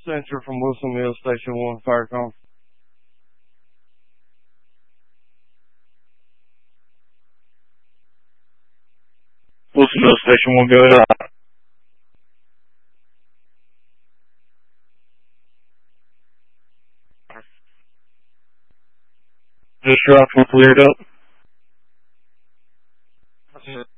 Central from Wilson Mills, Station 1, fire call. Wilson Mills, Station 1, go ahead. Just dropped and cleared up.